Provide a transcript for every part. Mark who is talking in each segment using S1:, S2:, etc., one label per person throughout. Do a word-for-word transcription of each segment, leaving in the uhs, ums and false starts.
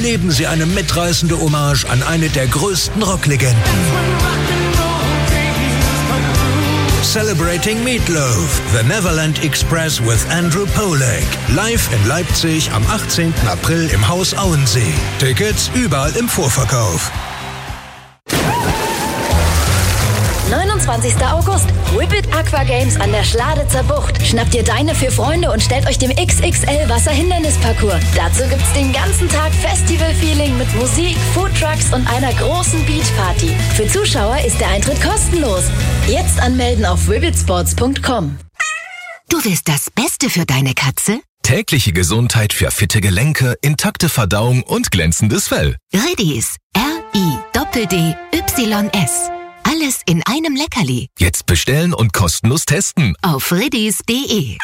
S1: erleben Sie eine mitreißende Hommage an eine der größten Rocklegenden. Celebrating Meatloaf, The Neverland Express with Andrew Pollack. Live in Leipzig am achtzehnten April im Haus Auensee. Tickets überall im Vorverkauf.
S2: neunundzwanzigster August. Whippet Aqua Games an der Schladitzer Bucht. Schnappt ihr deine für Freunde und stellt euch dem X X L Wasserhindernisparcours. Dazu gibt's den ganzen Tag Festival-Feeling mit Musik, Foodtrucks und einer großen Beachparty. Für Zuschauer ist der Eintritt kostenlos. Jetzt anmelden auf whippetsports punkt com.
S3: Du willst das Beste für deine Katze?
S4: Tägliche Gesundheit für fitte Gelenke, intakte Verdauung und glänzendes Fell.
S3: Riddies. R I D D Y S. Alles in einem Leckerli.
S4: Jetzt bestellen und kostenlos testen.
S3: Auf riddies punkt de.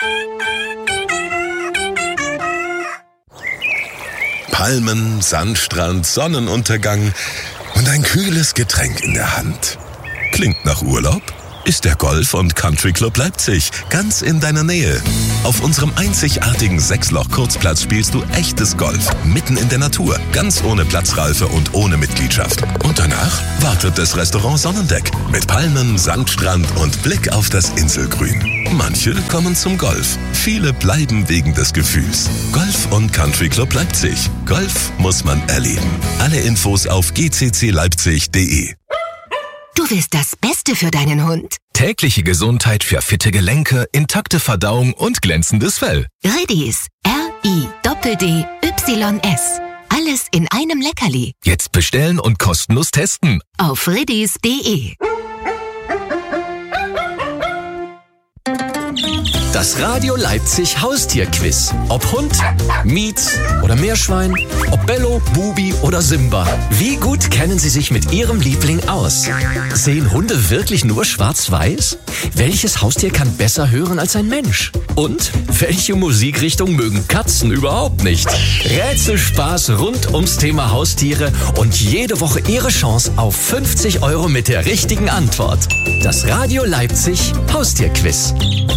S5: Palmen, Sandstrand, Sonnenuntergang und ein kühles Getränk in der Hand. Klingt nach Urlaub? Ist der Golf- und Country Club Leipzig ganz in deiner Nähe. Auf unserem einzigartigen Sechsloch-Kurzplatz spielst du echtes Golf, mitten in der Natur, ganz ohne Platzreife und ohne Mitgliedschaft. Und danach wartet das Restaurant Sonnendeck mit Palmen, Sandstrand und Blick auf das Inselgrün. Manche kommen zum Golf, viele bleiben wegen des Gefühls. Golf und Country Club Leipzig. Golf muss man erleben. Alle Infos auf g c c leipzig punkt de.
S3: Du willst das Beste für deinen Hund?
S4: Tägliche Gesundheit für fitte Gelenke, intakte Verdauung und glänzendes Fell.
S3: Riddies. R I D D Y S. Alles in einem Leckerli.
S4: Jetzt bestellen und kostenlos testen.
S3: Auf riddies punkt de.
S6: Das Radio Leipzig Haustierquiz. Ob Hund, Mietz oder Meerschwein, ob Bello, Bubi oder Simba. Wie gut kennen Sie sich mit Ihrem Liebling aus? Sehen Hunde wirklich nur schwarz-weiß? Welches Haustier kann besser hören als ein Mensch? Und welche Musikrichtung mögen Katzen überhaupt nicht? Rätselspaß rund ums Thema Haustiere und jede Woche Ihre Chance auf fünfzig Euro mit der richtigen Antwort. Das Radio Leipzig Haustierquiz.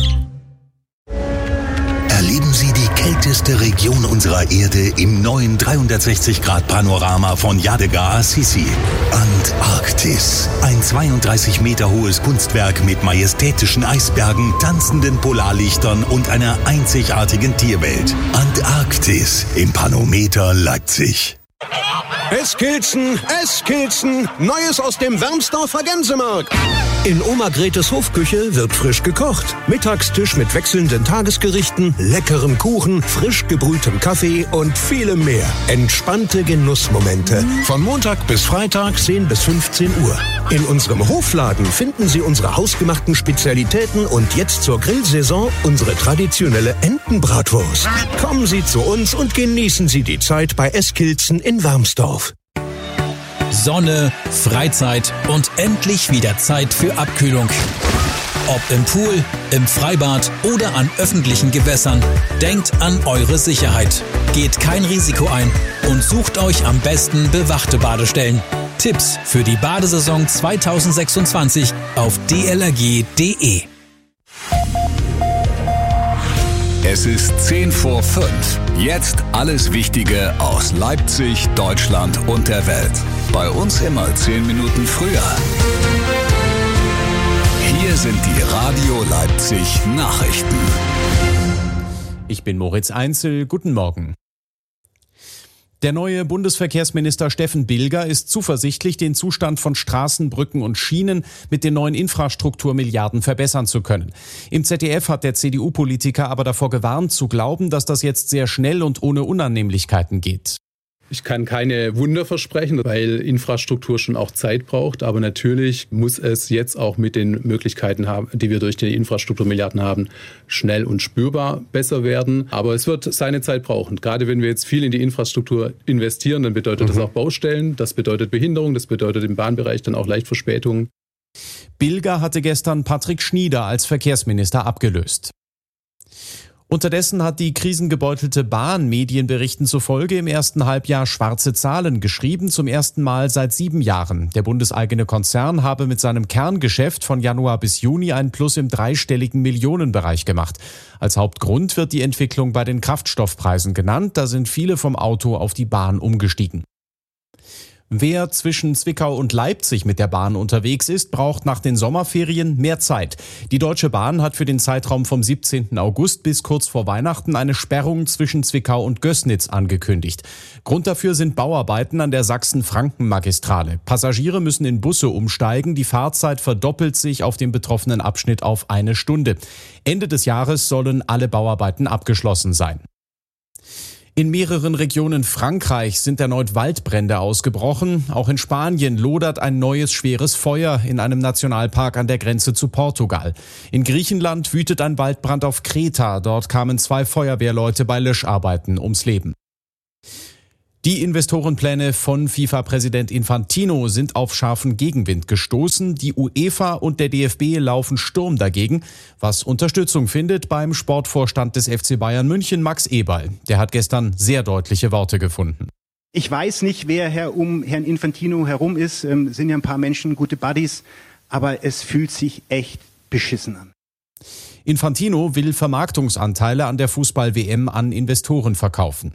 S7: Erleben Sie die kälteste Region unserer Erde im neuen dreihundertsechzig Grad Panorama von Yadigar Assisi. Antarktis. Ein zweiunddreißig Meter hohes Kunstwerk mit majestätischen Eisbergen, tanzenden Polarlichtern und einer einzigartigen Tierwelt. Antarktis im Panometer Leipzig.
S1: Eskilzen, Eskilzen, Neues aus dem Wermsdorfer Gänsemarkt. In Oma Gretes Hofküche wird frisch gekocht. Mittagstisch mit wechselnden Tagesgerichten, leckerem Kuchen, frisch gebrühtem Kaffee und vielem mehr. Entspannte Genussmomente. Von Montag bis Freitag zehn bis fünfzehn Uhr. In unserem Hofladen finden Sie unsere hausgemachten Spezialitäten und jetzt zur Grillsaison unsere traditionelle Entenbratwurst. Kommen Sie zu uns und genießen Sie die Zeit bei Eskilzen in Wermsdorf.
S8: Sonne, Freizeit und endlich wieder Zeit für Abkühlung. Ob im Pool, im Freibad oder an öffentlichen Gewässern, denkt an eure Sicherheit. Geht kein Risiko ein und sucht euch am besten bewachte Badestellen. Tipps für die Badesaison zweitausendsechsundzwanzig auf d l r g punkt de.
S9: Es ist zehn vor fünf. Jetzt alles Wichtige aus Leipzig, Deutschland und der Welt. Bei uns immer zehn Minuten früher. Hier sind die Radio Leipzig Nachrichten.
S10: Ich bin Moritz Einzel. Guten Morgen. Der neue Bundesverkehrsminister Steffen Bilger ist zuversichtlich, den Zustand von Straßen, Brücken und Schienen mit den neuen Infrastrukturmilliarden verbessern zu können. Im Z D F hat der C D U-Politiker aber davor gewarnt, zu glauben, dass das jetzt sehr schnell und ohne Unannehmlichkeiten geht.
S11: Ich kann keine Wunder versprechen, weil Infrastruktur schon auch Zeit braucht. Aber natürlich muss es jetzt auch mit den Möglichkeiten, haben, die wir durch die Infrastrukturmilliarden haben, schnell und spürbar besser werden. Aber es wird seine Zeit brauchen. Gerade wenn wir jetzt viel in die Infrastruktur investieren, dann bedeutet mhm. das auch Baustellen, das bedeutet Behinderung, das bedeutet im Bahnbereich dann auch leicht Verspätungen.
S10: Bilger hatte gestern Patrick Schnieder als Verkehrsminister abgelöst. Unterdessen hat die krisengebeutelte Bahn Medienberichten zufolge im ersten Halbjahr schwarze Zahlen geschrieben, zum ersten Mal seit sieben Jahren. Der bundeseigene Konzern habe mit seinem Kerngeschäft von Januar bis Juni einen Plus im dreistelligen Millionenbereich gemacht. Als Hauptgrund wird die Entwicklung bei den Kraftstoffpreisen genannt, da sind viele vom Auto auf die Bahn umgestiegen. Wer zwischen Zwickau und Leipzig mit der Bahn unterwegs ist, braucht nach den Sommerferien mehr Zeit. Die Deutsche Bahn hat für den Zeitraum vom siebzehnten August bis kurz vor Weihnachten eine Sperrung zwischen Zwickau und Gößnitz angekündigt. Grund dafür sind Bauarbeiten an der Sachsen-Franken-Magistrale. Passagiere müssen in Busse umsteigen. Die Fahrzeit verdoppelt sich auf dem betroffenen Abschnitt auf eine Stunde. Ende des Jahres sollen alle Bauarbeiten abgeschlossen sein. In mehreren Regionen Frankreichs sind erneut Waldbrände ausgebrochen. Auch in Spanien lodert ein neues schweres Feuer in einem Nationalpark an der Grenze zu Portugal. In Griechenland wütet ein Waldbrand auf Kreta. Dort kamen zwei Feuerwehrleute bei Löscharbeiten ums Leben. Die Investorenpläne von FIFA-Präsident Infantino sind auf scharfen Gegenwind gestoßen. Die UEFA und der D F B laufen Sturm dagegen, was Unterstützung findet beim Sportvorstand des F C Bayern München, Max Eberl. Der hat gestern sehr deutliche Worte gefunden.
S12: Ich weiß nicht, wer Herr um Herrn Infantino herum ist. Ähm, sind ja ein paar Menschen, gute Buddies. Aber es fühlt sich echt beschissen an.
S10: Infantino will Vermarktungsanteile an der Fußball-W M an Investoren verkaufen.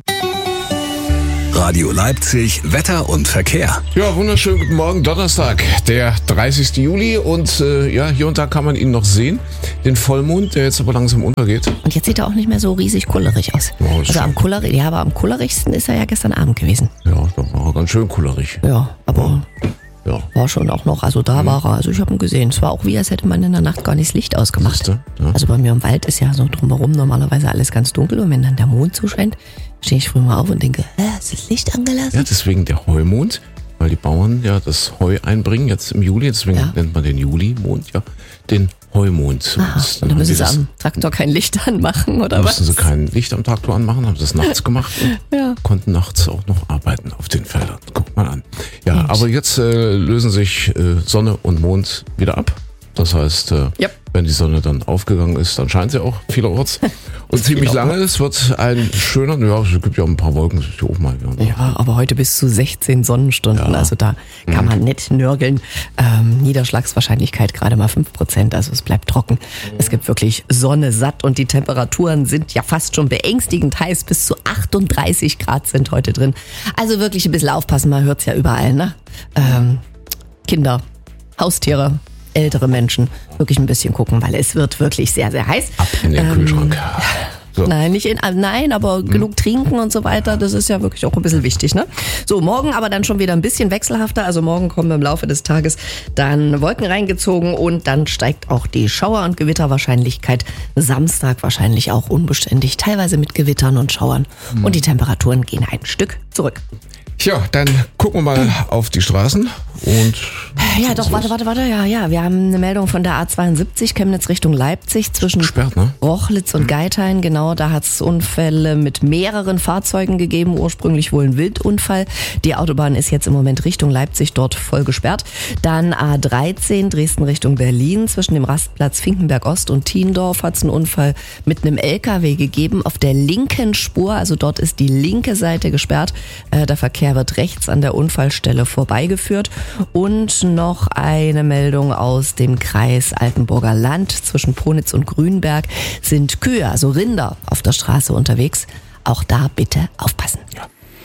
S9: Radio Leipzig, Wetter und Verkehr.
S13: Ja, wunderschönen guten Morgen, Donnerstag, der dreißigsten Juli und äh, ja, hier und da kann man ihn noch sehen, den Vollmond, der jetzt aber langsam untergeht.
S14: Und jetzt sieht er auch nicht mehr so riesig kullerig aus.
S13: Ja,
S14: also am kullerig, ja, aber am kullerigsten ist er ja gestern Abend gewesen.
S13: Ja, da war er ganz schön kullerig.
S14: Ja, aber
S13: ja.
S14: war schon auch noch, also da mhm. war er, also ich habe ihn gesehen. Es war auch wie, als hätte man in der Nacht gar nicht das Licht ausgemacht. Ja. Also bei mir im Wald ist ja so drumherum normalerweise alles ganz dunkel und wenn dann der Mond zuscheint, stehe ich früh mal auf und denke, äh, ist das Licht angelassen?
S13: Ja, deswegen der Heumond, weil die Bauern ja das Heu einbringen, jetzt im Juli, deswegen ja. nennt man den Julimond, ja, den Heumond.
S14: Aha, und dann, dann müssen sie am Traktor kein Licht anmachen, oder was?
S13: Mussten sie kein Licht am Traktor anmachen, haben das nachts gemacht und ja. konnten nachts auch noch arbeiten auf den Feldern. Guckt mal an. Ja, Mensch. Aber jetzt äh, lösen sich äh, Sonne und Mond wieder ab. Das heißt, äh, yep. wenn die Sonne dann aufgegangen ist, dann scheint sie auch vielerorts. Und ziemlich lange. Es wird ein schöner, ja, es gibt ja ein paar Wolken, das ist ja auch mal. Ja,
S14: ja, aber heute bis zu sechzehn Sonnenstunden, ja. also da kann man nicht nörgeln. Ähm, Niederschlagswahrscheinlichkeit gerade mal fünf Prozent, also es bleibt trocken. Es gibt wirklich Sonne satt und die Temperaturen sind ja fast schon beängstigend heiß. Bis zu achtunddreißig Grad sind heute drin. Also wirklich ein bisschen aufpassen, man hört es ja überall, ne? Ähm, Kinder, Haustiere, ältere Menschen wirklich ein bisschen gucken, weil es wird wirklich sehr, sehr heiß.
S13: Ab in den ähm, Kühlschrank.
S14: So. Nein, nicht in, nein, aber hm. genug trinken und so weiter, das ist ja wirklich auch ein bisschen wichtig, ne? So, morgen aber dann schon wieder ein bisschen wechselhafter, also morgen kommen im Laufe des Tages dann Wolken reingezogen und dann steigt auch die Schauer- und Gewitterwahrscheinlichkeit. Samstag wahrscheinlich auch unbeständig, teilweise mit Gewittern und Schauern hm. und die Temperaturen gehen ein Stück zurück.
S13: Tja, dann gucken wir mal auf die Straßen und...
S14: Ja, doch, warte, warte, warte, ja, ja. Wir haben eine Meldung von der A zweiundsiebzig, Chemnitz Richtung Leipzig, zwischen
S13: Sperrt, ne?
S14: Rochlitz und Geithain. Genau, da hat es Unfälle mit mehreren Fahrzeugen gegeben, ursprünglich wohl ein Wildunfall. Die Autobahn ist jetzt im Moment Richtung Leipzig dort voll gesperrt. Dann A dreizehn, Dresden Richtung Berlin, zwischen dem Rastplatz Finkenberg Ost und Thiendorf hat es einen Unfall mit einem L K W gegeben. Auf der linken Spur, also dort ist die linke Seite gesperrt, äh, der Verkehr wird rechts an der Unfallstelle vorbeigeführt. Und noch eine Meldung aus dem Kreis Altenburger Land. Zwischen Ponitz und Grünberg sind Kühe, also Rinder, auf der Straße unterwegs. Auch da bitte aufpassen. Ja.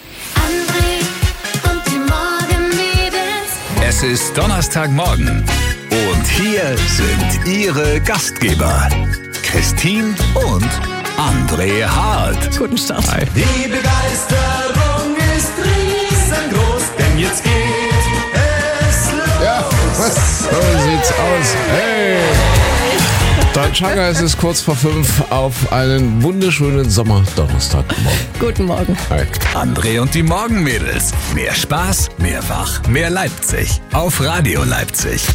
S9: André und die Morgenmädels. Es ist Donnerstagmorgen und hier sind Ihre Gastgeber Christine und André Hart.
S14: Guten Start.
S15: Hi. Die Begeisterung ist riesengroß, denn jetzt geht es los.
S13: Ja, was? So sieht's aus. Hey! Dein Changa, es ist kurz vor fünf auf einen wunderschönen Sommerdonnerstagmorgen.
S14: Guten Morgen.
S13: Hi.
S9: André und die Morgenmädels. Mehr Spaß, mehr Wach, mehr Leipzig. Auf Radio Leipzig.